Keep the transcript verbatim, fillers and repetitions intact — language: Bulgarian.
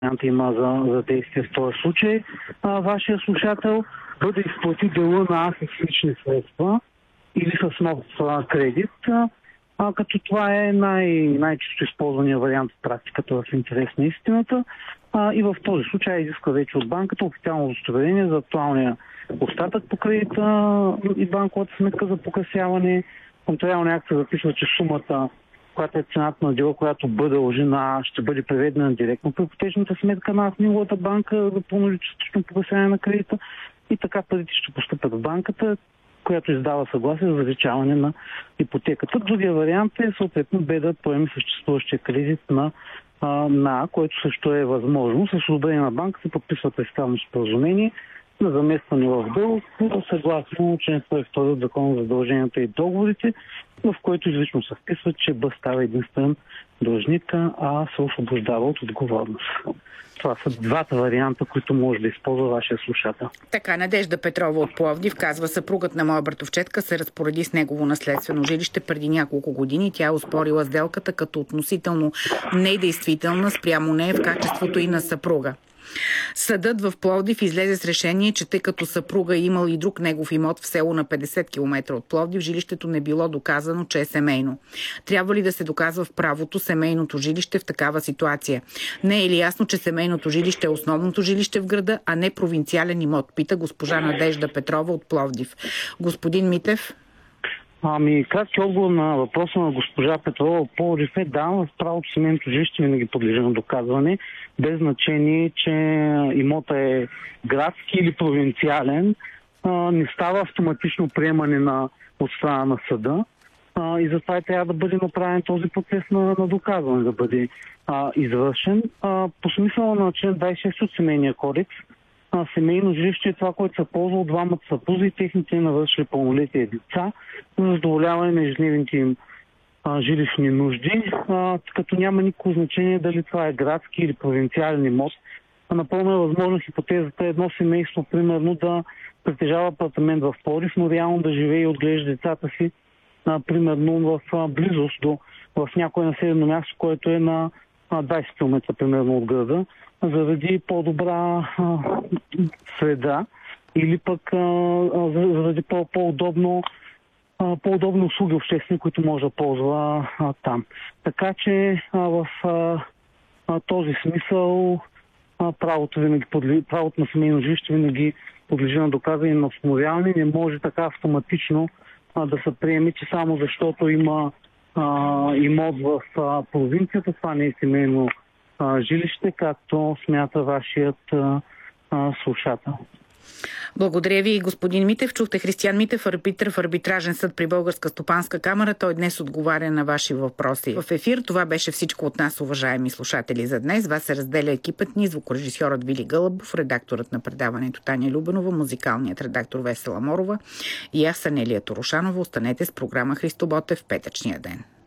има за, за действие в този случай. А, вашия слушател бъде изплати дела на аз с лични средства или с нов а, кредит, а, а, като това е най- най-често използвания вариант в практиката в интерес на истината. А, и в този случай изисква вече от банката официално удостоверение за актуалния остатък по кредита и банковата сметка за погасяване. Нотариалният акт се записва, че сумата, която е цената на дела, която бъде дължина, ще бъде преведена директно по ипотечната сметка на неговата банка за пълно или частично погасяване на кредита и така парите ще постъпят в банката, която издава съгласие за заличаване на ипотеката. Другия вариант е съответно бе да поеме съществуващия кредит на на който също е възможно. С одобрение на банка се подписва представено споразумение на заместване в дълг, съгласно член сто и втори от Закона за задълженията и договорите, в който изрично се вписва, че Б става единствен длъжник, а се освобождава от отговорност. Това са двата варианта, които може да използва вашия слушател. Така, Надежда Петрова от Пловдив казва: съпругът на моя братовчетка се разпореди с негово наследствено жилище преди няколко години. Тя е оспорила сделката като относително недействителна спрямо нея в качеството и на съпруга. Съдът в Пловдив излезе с решение, че тъй като съпруга е имал и друг негов имот в село на петдесет километра от Пловдив, жилището не било доказано, че е семейно. Трябва ли да се доказва в правото семейното жилище в такава ситуация? Не е ли ясно, че семейното жилище е основното жилище в града, а не провинциален имот? Пита госпожа Надежда Петрова от Пловдив. Господин Митев? Ами, кратки отговор на въпроса на госпожа Петрова от Пловдив е: да, в правото семейното жилище винаги подлежи на доказване, без значение, че имота е градски или провинциален. А, не става автоматично приемане на от страна на съда а, и затова и трябва да бъде направен този процес на, на доказване, да бъде а, извършен. А, по смисъла на член двадесет и шест от Семейния кодекс, а, семейно жилище е това, което се ползва от двамата съпрузи и техните навършили пълнолетие деца за задоволяване на ежедневните им а, жилищни нужди, а, като няма никакво значение дали това е градски или провинциален имот. А напълно е възможно хипотезата едно семейство, примерно, да притежава апартамент в Пловдив, но реално да живее и отглежда децата си, а, примерно в а, близост до в някое населено място, което е на а, двадесет километра примерно от града, заради по-добра а, среда или пък а, а, заради по- по-удобно по-удобни услуги обществени, които може да ползва а, там. Така че а, в а, а, този смисъл а, правото, винаги подли... правото на семейно жилище винаги подлежи на доказване на установяване. Не може така автоматично а, да се приеме, че само защото има а, имот в а, провинцията, това не е семейно а, жилище, както смята вашият а, а, слушател. Благодаря ви, господин Митев. Чухте Християн Митев, арбитър в арбитражен съд при Българска стопанска камара. Той днес отговаря на ваши въпроси в ефир. Това беше всичко от нас, уважаеми слушатели, за днес. Вас се разделя екипът ни, звукорежисьорът Вили Гълъбов, редакторът на предаването Таня Любенова, музикалният редактор Весела Морова и аз, Анелия Торошанова. Останете с програма Христо Ботев в петъчния ден.